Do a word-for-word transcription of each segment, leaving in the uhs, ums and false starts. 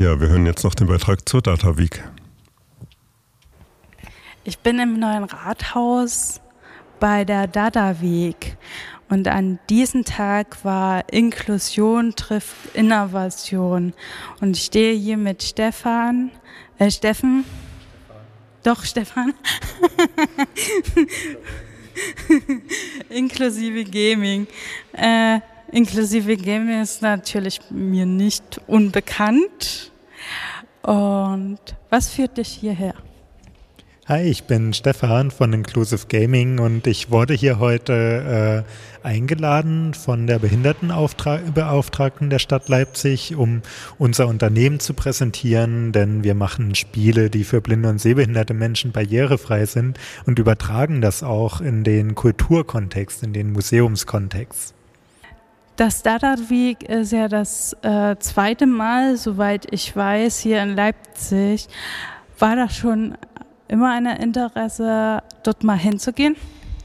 Ja, wir hören jetzt noch den Beitrag zur Data Week. Ich bin im neuen Rathaus bei der Data Week und an diesem Tag war Inklusion trifft Innovation und ich stehe hier mit Stefan, äh Steffen, doch Stefan, inklusive Gaming. Äh, inklusive Gaming ist natürlich mir nicht unbekannt. Und was führt dich hierher? Hi, ich bin Stefan von Inclusive Gaming und ich wurde hier heute äh, eingeladen von der Behindertenbeauftragten der Stadt Leipzig, um unser Unternehmen zu präsentieren, denn wir machen Spiele, die für blinde und sehbehinderte Menschen barrierefrei sind und übertragen das auch in den Kulturkontext, in den Museumskontext. Das Data Week ist ja das äh, zweite Mal, soweit ich weiß, hier in Leipzig. War das schon immer ein Interesse, dort mal hinzugehen?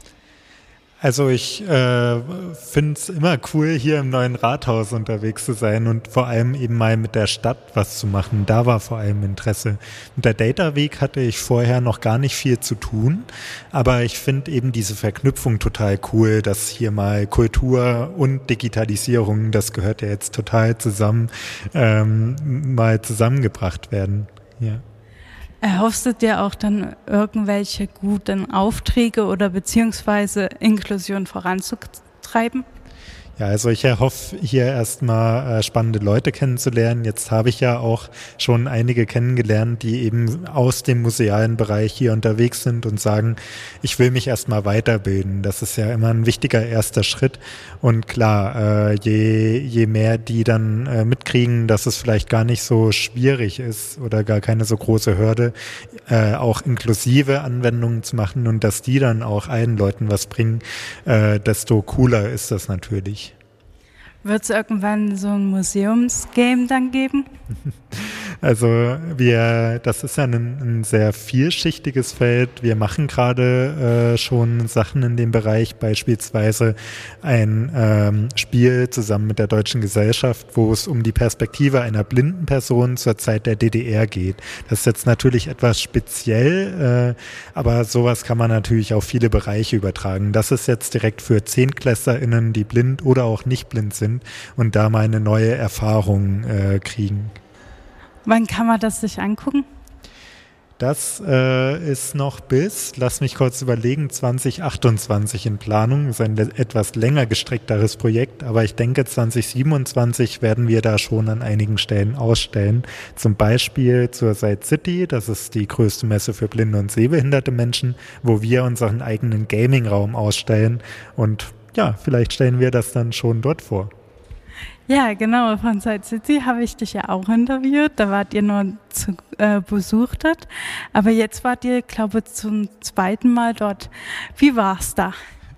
Also ich äh, finde es immer cool, hier im neuen Rathaus unterwegs zu sein und vor allem eben mal mit der Stadt was zu machen. Da war vor allem Interesse. Mit der Data Week hatte ich vorher noch gar nicht viel zu tun, aber ich finde eben diese Verknüpfung total cool, dass hier mal Kultur und Digitalisierung, das gehört ja jetzt total zusammen, ähm, mal zusammengebracht werden. Ja. Erhoffst du dir auch dann irgendwelche guten Aufträge oder beziehungsweise Inklusion voranzutreiben? Ja, also ich erhoffe, hier erstmal äh, spannende Leute kennenzulernen. Jetzt habe ich ja auch schon einige kennengelernt, die eben aus dem musealen Bereich hier unterwegs sind und sagen, ich will mich erstmal weiterbilden. Das ist ja immer ein wichtiger erster Schritt. Und klar, äh, je, je mehr die dann äh, mitkriegen, dass es vielleicht gar nicht so schwierig ist oder gar keine so große Hürde, äh, auch inklusive Anwendungen zu machen und dass die dann auch allen Leuten was bringen, äh, desto cooler ist das natürlich. Wird es irgendwann so ein Museumsgame dann geben? Also wir, das ist ja ein, ein sehr vielschichtiges Feld. Wir machen gerade äh, schon Sachen in dem Bereich, beispielsweise ein ähm, Spiel zusammen mit der Deutschen Gesellschaft, wo es um die Perspektive einer blinden Person zur Zeit der D D R geht. Das ist jetzt natürlich etwas speziell, äh, aber sowas kann man natürlich auf viele Bereiche übertragen. Das ist jetzt direkt für ZehntklässlerInnen, die blind oder auch nicht blind sind und da mal eine neue Erfahrung äh, kriegen. Wann kann man das sich angucken? Das äh, ist noch bis, lass mich kurz überlegen, zwanzig achtundzwanzig in Planung. Das ist ein le- etwas länger gestreckteres Projekt, aber ich denke zwanzig siebenundzwanzig werden wir da schon an einigen Stellen ausstellen. Zum Beispiel zur Side City, das ist die größte Messe für blinde und sehbehinderte Menschen, wo wir unseren eigenen Gaming-Raum ausstellen und ja, vielleicht stellen wir das dann schon dort vor. Ja, genau, von Side City habe ich dich ja auch interviewt, da wart ihr nur zu äh, Besuch dort, aber jetzt wart ihr, glaube ich, zum zweiten Mal dort. Wie war's da?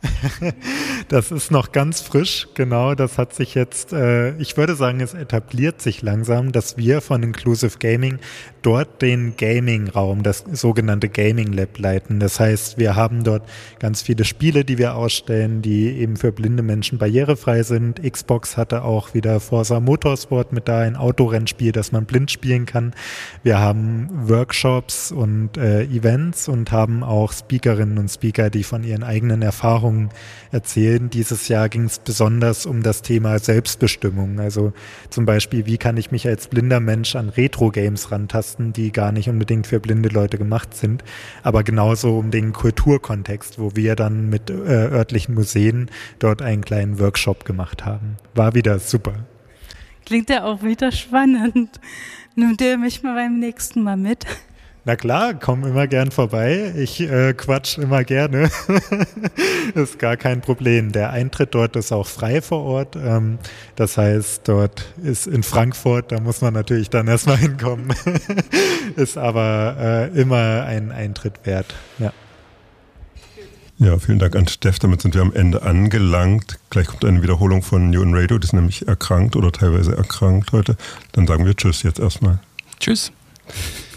Das ist noch ganz frisch, genau, das hat sich jetzt, äh, ich würde sagen, es etabliert sich langsam, dass wir von Inclusive Gaming dort den Gaming-Raum, das sogenannte Gaming Lab leiten. Das heißt, wir haben dort ganz viele Spiele, die wir ausstellen, die eben für blinde Menschen barrierefrei sind. Xbox hatte auch wieder Forza Motorsport mit da, ein Autorennspiel, das man blind spielen kann. Wir haben Workshops und äh, Events und haben auch Speakerinnen und Speaker, die von ihren eigenen Erfahrungen erzählen. Dieses Jahr ging es besonders um das Thema Selbstbestimmung. Also zum Beispiel, wie kann ich mich als blinder Mensch an Retro-Games rantasten, die gar nicht unbedingt für blinde Leute gemacht sind, aber genauso um den Kulturkontext, wo wir dann mit äh, örtlichen Museen dort einen kleinen Workshop gemacht haben. War wieder super. Klingt ja auch wieder spannend. Nimmt ihr mich mal beim nächsten Mal mit? Na klar, komm immer gern vorbei. Ich äh, quatsch immer gerne. Ist gar kein Problem. Der Eintritt dort ist auch frei vor Ort. Ähm, das heißt, dort ist in Frankfurt, da muss man natürlich dann erstmal hinkommen. Ist aber äh, immer ein Eintritt wert. Ja. Ja, vielen Dank an Steff. Damit sind wir am Ende angelangt. Gleich kommt eine Wiederholung von New in Radio. Die ist nämlich erkrankt oder teilweise erkrankt heute. Dann sagen wir Tschüss jetzt erstmal. Tschüss.